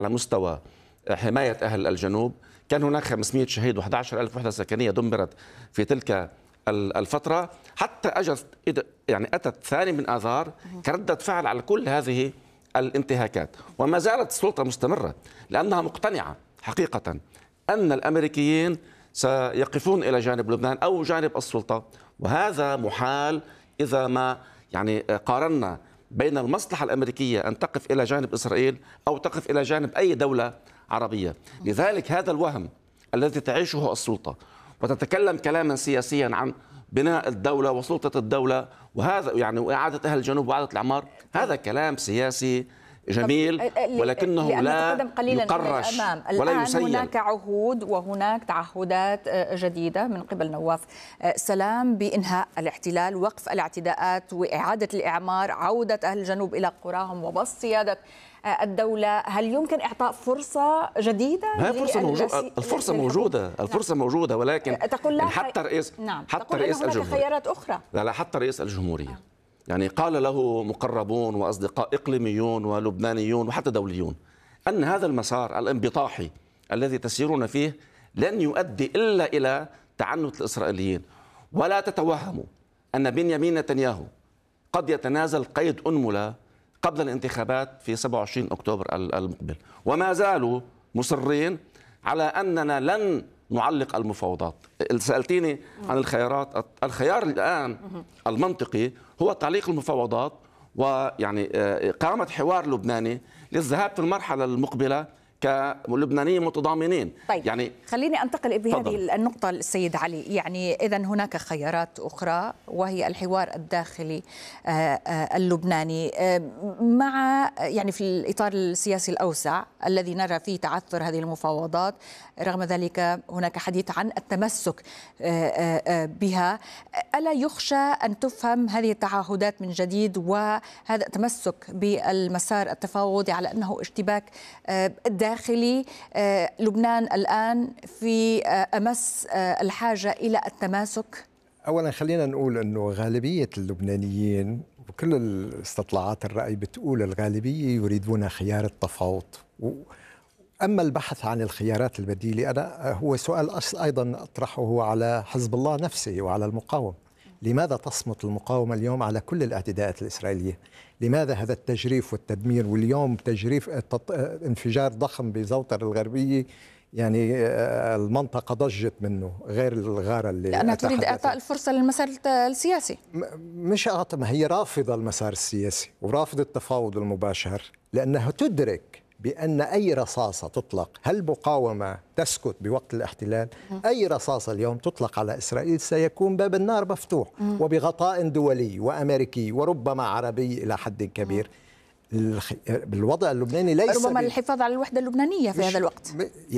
على مستوى حماية أهل الجنوب. كان هناك 500 شهيد و11,000 وحدة سكنية دمرت في تلك الفترة، حتى أتت ثاني من آذار كردة فعل على كل هذه الانتهاكات. وما زالت السلطة مستمرة لأنها مقتنعة حقيقة أن الأمريكيين سيقفون إلى جانب لبنان أو جانب السلطة، وهذا محال إذا ما قارنا بين المصلحة الأمريكية أن تقف إلى جانب إسرائيل أو تقف إلى جانب أي دولة عربية. لذلك هذا الوهم الذي تعيشه السلطة وتتكلم كلاما سياسيا عن بناء الدولة وسلطة الدولة، وهذا وإعادة أهل الجنوب وإعادة الأعمار، هذا كلام سياسي جميل ولكنه لا يقرش ولا يسيل. هناك عهود وهناك تعهدات جديدة من قبل نواف سلام بإنهاء الاحتلال، وقف الاعتداءات وإعادة الإعمار، عودة أهل الجنوب إلى قراهم وبسط سيادة الدولة. هل يمكن إعطاء فرصة جديدة؟ الفرصة موجودة ولكن حتى رئيس الجمهورية، خيارات أخرى. لا حتى رئيس الجمهورية قال له مقربون وأصدقاء إقليميون ولبنانيون وحتى دوليون أن هذا المسار الانبطاحي الذي تسيرون فيه لن يؤدي إلا إلى تعنت الإسرائيليين. ولا تتوهموا أن بنيامين نتنياهو قد يتنازل قيد أنملة قبل الانتخابات في 27 أكتوبر المقبل، وما زالوا مصرين على أننا لن نعلق المفاوضات. سألتيني عن الخيارات، الخيار الآن المنطقي هو تعليق المفاوضات وإقامة حوار لبناني للذهاب في المرحلة المقبلة كلبنانيين متضامنين. طيب خليني أنتقل بهذه النقطة السيد علي. إذا هناك خيارات أخرى وهي الحوار الداخلي اللبناني مع في الإطار السياسي الأوسع الذي نرى فيه تعثر هذه المفاوضات. رغم ذلك هناك حديث عن التمسك بها. ألا يخشى أن تفهم هذه التعهدات من جديد وهذا التمسك بالمسار التفاوضي على أنه اشتباك داخلي؟ لبنان الآن في أمس الحاجة إلى التماسك. أولا خلينا نقول أنه غالبية اللبنانيين وكل الاستطلاعات الرأي بتقول الغالبية يريدون خيار التفاوض. أما البحث عن الخيارات البديلة هو سؤال أيضا أطرحه على حزب الله نفسه وعلى المقاومة. لماذا تصمت المقاومة اليوم على كل الاعتداءات الإسرائيلية؟ لماذا هذا التجريف والتدمير؟ واليوم تجريف انفجار ضخم بزوطر الغربية، المنطقة ضجت منه، غير الغارة اللي لأنها تريد إعطاء الفرصة للمسار السياسي. مش أعطى، ما هي رافضة المسار السياسي ورافضة التفاوض المباشر، لأنها تدرك بأن أي رصاصة تطلق، هل المقاومة تسكت بوقت الاحتلال؟ أي رصاصة اليوم تطلق على إسرائيل سيكون باب النار مفتوح وبغطاء دولي وأمريكي وربما عربي إلى حد كبير. بالوضع اللبناني ليس ربما الحفاظ على الوحدة اللبنانية في هذا الوقت.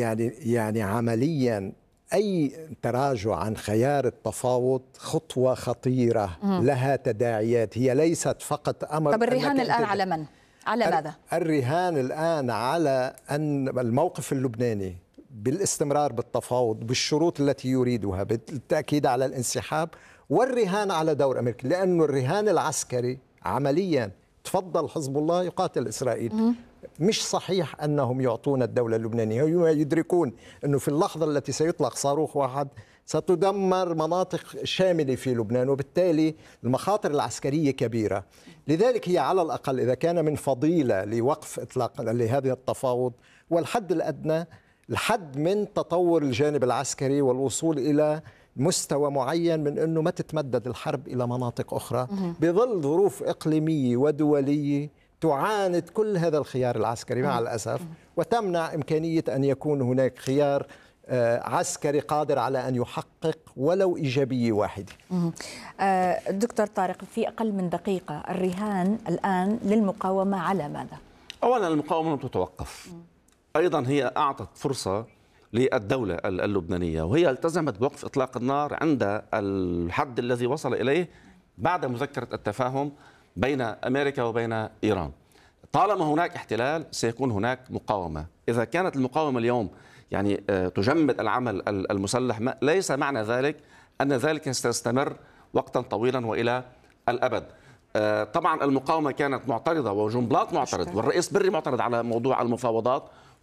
عمليا أي تراجع عن خيار التفاوض خطوة خطيرة لها تداعيات. هي ليست فقط أمر. طب الرهان الآن على من؟ على ماذا؟ الرهان الآن على أن الموقف اللبناني بالاستمرار بالتفاوض بالشروط التي يريدها، بالتأكيد على الانسحاب، والرهان على دور أمريكا. لأنه الرهان العسكري عمليا تفضل حزب الله يقاتل إسرائيل. مش صحيح أنهم يعطون الدولة اللبنانية، هم يدركون أنه في اللحظة التي سيطلق صاروخ واحد ستدمر مناطق شاملة في لبنان، وبالتالي المخاطر العسكرية كبيرة. لذلك هي على الأقل إذا كان من فضيلة لوقف إطلاق لهذا التفاوض والحد الأدنى الحد من تطور الجانب العسكري والوصول إلى مستوى معين من أنه ما تتمدد الحرب إلى مناطق أخرى بظل ظروف إقليمية ودولية تعاند كل هذا الخيار العسكري مع الأسف، وتمنع إمكانية أن يكون هناك خيار عسكري قادر على أن يحقق ولو إيجابية واحدة. دكتور طارق، في أقل من دقيقة، الرهان الآن للمقاومة على ماذا؟ أولا المقاومة لم تتوقف. أيضا هي أعطت فرصة للدولة اللبنانية، وهي التزمت بوقف إطلاق النار عند الحد الذي وصل إليه بعد مذكرة التفاهم بين أمريكا وبين إيران. طالما هناك احتلال سيكون هناك مقاومة. إذا كانت المقاومة اليوم تجمد العمل المسلح، ليس معنى ذلك أن ذلك سيستمر وقتا طويلا وإلى الأبد. طبعا المقاومة كانت معترضة وجنبلاط معترض والرئيس بري معترض على موضوع المفاوضات،